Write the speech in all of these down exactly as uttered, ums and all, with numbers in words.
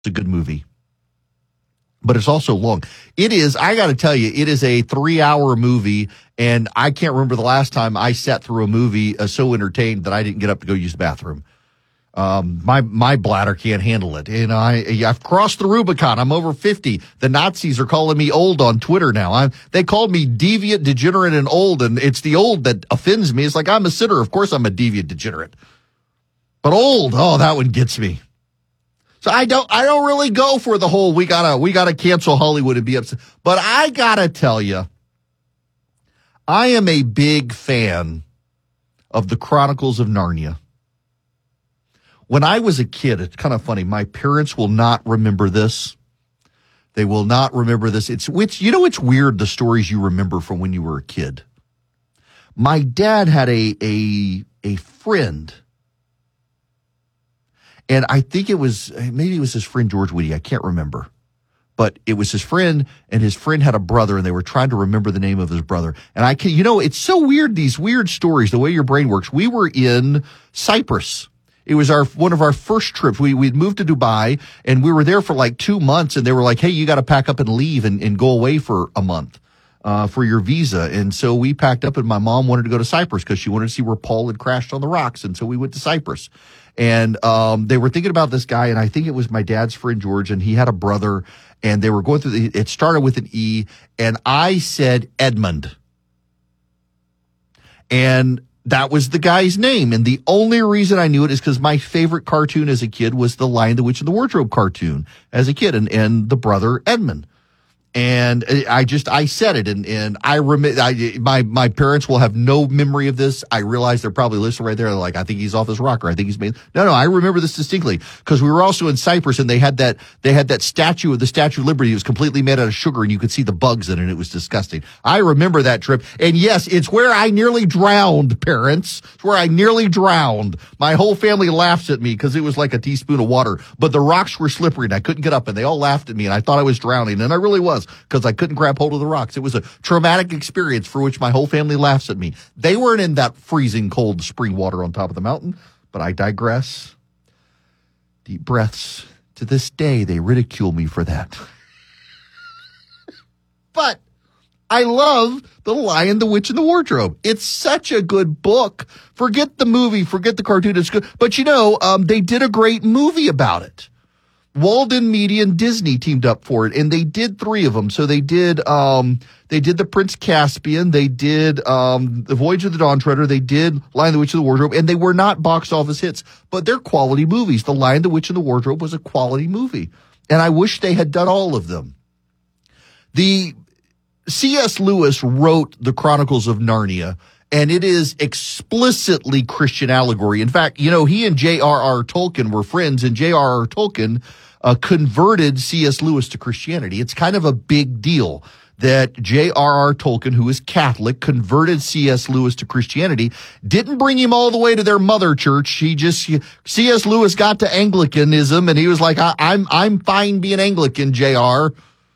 It's a good movie, but it's also long. It is, I got to tell you, it is a three-hour movie, and I can't remember the last time I sat through a movie uh, so entertained that I didn't get up to go use the bathroom. Um, my my bladder can't handle it. And I, I've crossed the Rubicon. I'm over fifty. The Nazis are calling me old on Twitter now. I'm, they called me deviant, degenerate, and old, and it's the old that offends me. It's like, I'm a sinner. Of course I'm a deviant, degenerate. But old, oh, that one gets me. So I don't I don't really go for the whole we gotta we gotta cancel Hollywood and be upset. But I gotta tell you, I am a big fan of the Chronicles of Narnia. When I was a kid, it's kind of funny. My parents will not remember this. They will not remember this. It's which you know it's weird the stories you remember from when you were a kid. My dad had a a a friend, and I think it was maybe it was his friend George Whitty. I can't remember, but it was his friend, and his friend had a brother, and they were trying to remember the name of his brother. And I can, you know, it's so weird these weird stories, the way your brain works. We were in Cyprus. It was our one of our first trips. We we'd moved to Dubai, and we were there for like two months. And they were like, "Hey, you got to pack up and leave and, and go away for a month uh, for your visa." And so we packed up, and my mom wanted to go to Cyprus because she wanted to see where Paul had crashed on the rocks. And so we went to Cyprus, and um, they were thinking about this guy, and I think it was my dad's friend George, and he had a brother, and they were going through. The, it started with an E, and I said Edmund, and that was the guy's name. And the only reason I knew it is because my favorite cartoon as a kid was the Lion, the Witch, and the Wardrobe cartoon as a kid, and, and the brother Edmund. And I just, I said it, and, and I remember, I, my, my parents will have no memory of this. I realize they're probably listening right there. They're like, I think he's off his rocker. I think he's made, no, no, I remember this distinctly because we were also in Cyprus, and they had that, they had that statue of the Statue of Liberty. It was completely made out of sugar, and you could see the bugs in it. It was disgusting. I remember that trip. And yes, it's where I nearly drowned, parents. It's where I nearly drowned. My whole family laughs at me because it was like a teaspoon of water, but the rocks were slippery and I couldn't get up, and they all laughed at me, and I thought I was drowning, and I really was, because I couldn't grab hold of the rocks. It was a traumatic experience for which my whole family laughs at me. They weren't in that freezing cold spring water on top of the mountain, but I digress. Deep breaths. To this day, they ridicule me for that. But I love The Lion, the Witch, and the Wardrobe. It's such a good book. Forget the movie, forget the cartoon. It's good. But you know, um, they did a great movie about it. Walden Media and Disney teamed up for it, and they did three of them. So they did, um, they did The Prince Caspian, they did, um, The Voyage of the Dawn Treader, they did Lion, the Witch, and the Wardrobe, and they were not box office hits, but they're quality movies. The Lion, the Witch, and the Wardrobe was a quality movie, and I wish they had done all of them. The C S. Lewis wrote the Chronicles of Narnia, and it is explicitly Christian allegory. In fact, you know, he and J R R. Tolkien were friends, and J R R. Tolkien uh, converted C S. Lewis to Christianity. It's kind of a big deal that J R R. Tolkien, who is Catholic, converted C S. Lewis to Christianity. Didn't bring him all the way to their mother church. He just, C S. Lewis got to Anglicanism, and he was like, I, I'm, I'm fine being Anglican, J R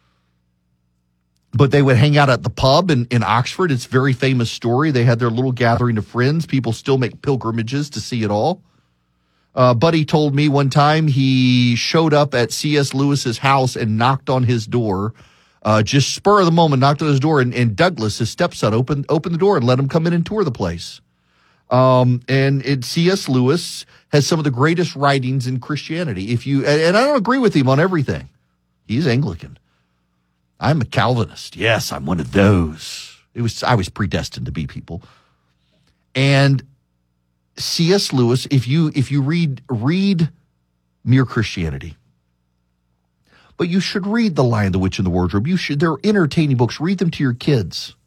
But they would hang out at the pub in, in Oxford. It's a very famous story. They had their little gathering of friends. People still make pilgrimages to see it all. Uh, Buddy told me one time he showed up at C S. Lewis's house and knocked on his door. Uh, just spur of the moment, knocked on his door, and, and Douglas, his stepson, opened opened the door and let him come in and tour the place. Um, and it, C S. Lewis has some of the greatest writings in Christianity. If you and, and I don't agree with him on everything. He's Anglican. I'm a Calvinist. Yes, I'm one of those. It was I was predestined to be, people. And C S. Lewis, if you if you read read Mere Christianity, but you should read The Lion, the Witch, and the Wardrobe. You should. They're entertaining books. Read them to your kids.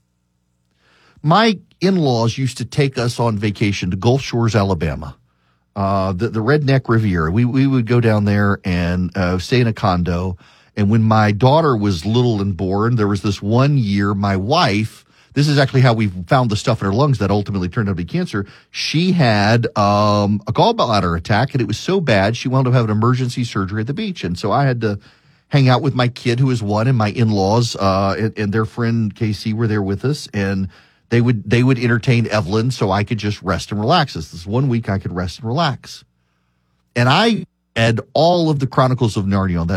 My in-laws used to take us on vacation to Gulf Shores, Alabama, uh, the the Redneck Riviera. We we would go down there and uh, stay in a condo. And when my daughter was little and born, there was this one year, my wife, this is actually how we found the stuff in her lungs that ultimately turned out to be cancer. She had um, a gallbladder attack, and it was so bad, she wound up having emergency surgery at the beach. And so I had to hang out with my kid, who was one, and my in-laws uh, and, and their friend Casey were there with us. And they would they would entertain Evelyn so I could just rest and relax. This, this one week I could rest and relax. And I and all of the Chronicles of Narnia on that